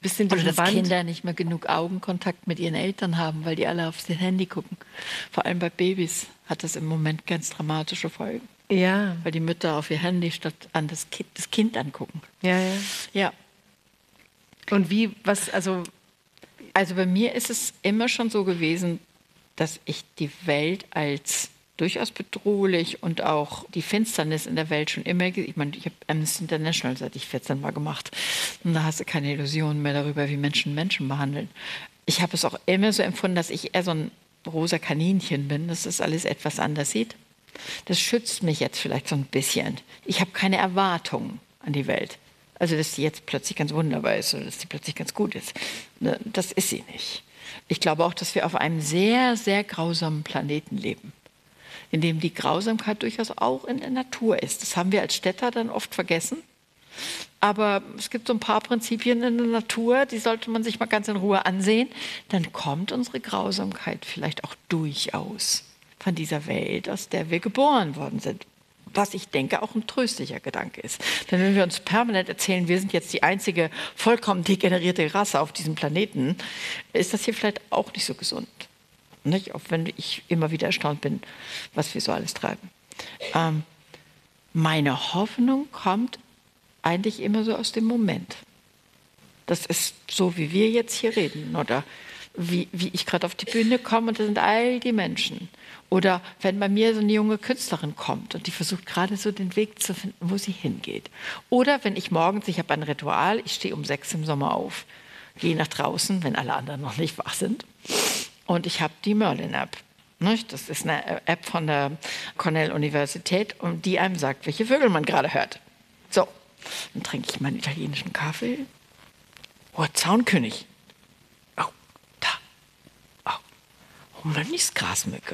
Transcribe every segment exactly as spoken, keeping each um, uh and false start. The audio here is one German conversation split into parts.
bist in Oder diesem dass Band. Kinder nicht mehr genug Augenkontakt mit ihren Eltern haben, weil die alle aufs Handy gucken. Vor allem bei Babys hat das im Moment ganz dramatische Folgen. Ja. Weil die Mütter auf ihr Handy statt an das Kind, das Kind angucken. Ja, ja. Ja. Und wie, was, also... Also bei mir ist es immer schon so gewesen, dass ich die Welt als durchaus bedrohlich und auch die Finsternis in der Welt schon immer, ich meine, ich habe Amnesty International seit ich vierzehn mal gemacht und da hast du keine Illusionen mehr darüber, wie Menschen Menschen behandeln. Ich habe es auch immer so empfunden, dass ich eher so ein rosa Kaninchen bin, dass das alles etwas anders sieht. Das schützt mich jetzt vielleicht so ein bisschen. Ich habe keine Erwartungen an die Welt. Also, dass die jetzt plötzlich ganz wunderbar ist oder dass die plötzlich ganz gut ist. Das ist sie nicht. Ich glaube auch, dass wir auf einem sehr, sehr grausamen Planeten leben, in dem die Grausamkeit durchaus auch in der Natur ist. Das haben wir als Städter dann oft vergessen. Aber es gibt so ein paar Prinzipien in der Natur, die sollte man sich mal ganz in Ruhe ansehen. Dann kommt unsere Grausamkeit vielleicht auch durchaus von dieser Welt, aus der wir geboren worden sind. Was ich denke, auch ein tröstlicher Gedanke ist. Denn wenn wir uns permanent erzählen, wir sind jetzt die einzige vollkommen degenerierte Rasse auf diesem Planeten, ist das hier vielleicht auch nicht so gesund. Nicht? Auch wenn ich immer wieder erstaunt bin, was wir so alles treiben. Ähm, meine Hoffnung kommt eigentlich immer so aus dem Moment. Das ist so, wie wir jetzt hier reden oder wie, wie ich gerade auf die Bühne komme und da sind all die Menschen. Oder wenn bei mir so eine junge Künstlerin kommt und die versucht gerade so den Weg zu finden, wo sie hingeht. Oder wenn ich morgens, ich habe ein Ritual, ich stehe um sechs im Sommer auf, gehe nach draußen, wenn alle anderen noch nicht wach sind. Und ich habe die Merlin-App. Das ist eine App von der Cornell-Universität, die einem sagt, welche Vögel man gerade hört. So, dann trinke ich meinen italienischen Kaffee. Oh, Zaunkönig. Oh, da. Oh, oh Mönchsgrasmücke.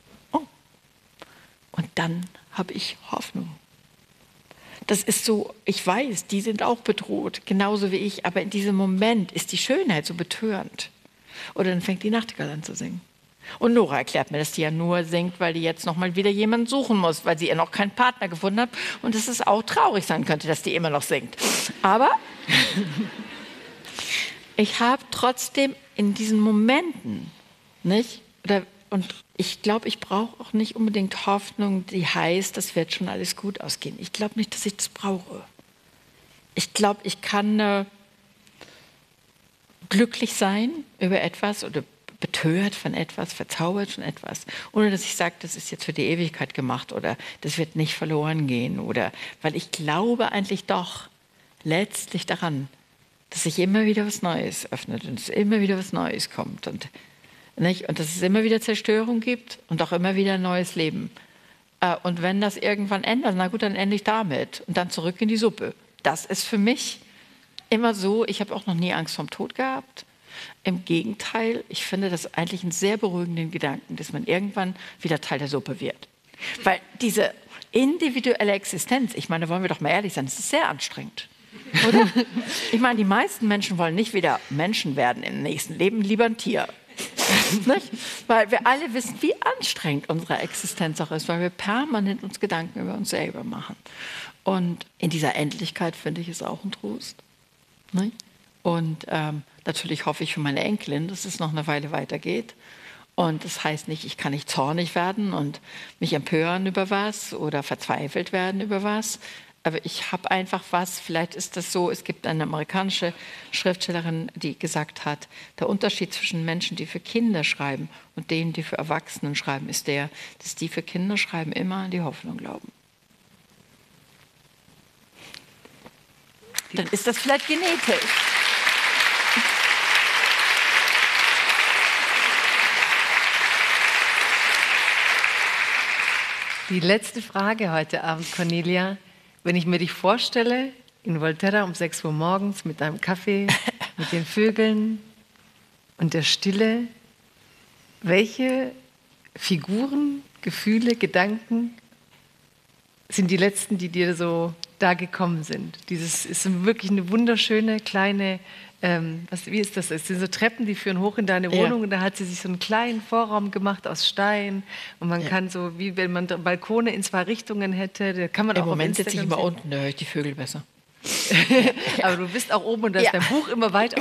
Und dann habe ich Hoffnung. Das ist so, ich weiß, die sind auch bedroht, genauso wie ich, aber in diesem Moment ist die Schönheit so betörend. Oder dann fängt die Nachtigall an zu singen. Und Nora erklärt mir, dass die ja nur singt, weil die jetzt noch mal wieder jemanden suchen muss, weil sie ja noch keinen Partner gefunden hat und dass es auch traurig sein könnte, dass die immer noch singt. Aber ich habe trotzdem in diesen Momenten, nicht, oder und ich glaube, ich brauche auch nicht unbedingt Hoffnung, die heißt, das wird schon alles gut ausgehen. Ich glaube nicht, dass ich das brauche. Ich glaube, ich kann äh, glücklich sein über etwas oder betört von etwas, verzaubert von etwas, ohne dass ich sage, das ist jetzt für die Ewigkeit gemacht oder das wird nicht verloren gehen. Oder, weil ich glaube eigentlich doch letztlich daran, dass sich immer wieder was Neues öffnet und es immer wieder was Neues kommt. Und Nicht? Und dass es immer wieder Zerstörung gibt und auch immer wieder ein neues Leben. Äh, und wenn das irgendwann ändert, na gut, dann endlich damit und dann zurück in die Suppe. Das ist für mich immer so, ich habe auch noch nie Angst vorm Tod gehabt. Im Gegenteil, ich finde das eigentlich einen sehr beruhigenden Gedanken, dass man irgendwann wieder Teil der Suppe wird. Weil diese individuelle Existenz, ich meine, da wollen wir doch mal ehrlich sein, das ist sehr anstrengend. Oder? Ich meine, die meisten Menschen wollen nicht wieder Menschen werden im nächsten Leben, lieber ein Tier. Nicht? Weil wir alle wissen, wie anstrengend unsere Existenz auch ist, weil wir permanent uns Gedanken über uns selber machen. Und in dieser Endlichkeit finde ich es auch ein Trost. Nicht? Und ähm, natürlich hoffe ich für meine Enkelin, dass es noch eine Weile weitergeht. Und das heißt nicht, ich kann nicht zornig werden und mich empören über was oder verzweifelt werden über was. Aber ich habe einfach was, vielleicht ist das so, es gibt eine amerikanische Schriftstellerin, die gesagt hat, der Unterschied zwischen Menschen, die für Kinder schreiben und denen, die für Erwachsenen schreiben, ist der, dass die für Kinder schreiben, immer an die Hoffnung glauben. Dann ist das vielleicht genetisch. Die letzte Frage heute Abend, Cornelia. Wenn ich mir dich vorstelle, in Volterra um sechs Uhr morgens mit deinem Kaffee, mit den Vögeln und der Stille, welche Figuren, Gefühle, Gedanken sind die letzten, die dir so da gekommen sind? Dieses ist wirklich eine wunderschöne kleine, ähm, was, wie ist das? Es sind so Treppen, die führen hoch in deine Wohnung, ja. Und da hat sie sich so einen kleinen Vorraum gemacht aus Stein und man ja. kann so, wie wenn man Balkone in zwei Richtungen hätte, da kann man Im auch Moment sitze ich immer unten, da höre ich die Vögel besser. Aber du bist auch oben und da ist ja. dein Buch immer weit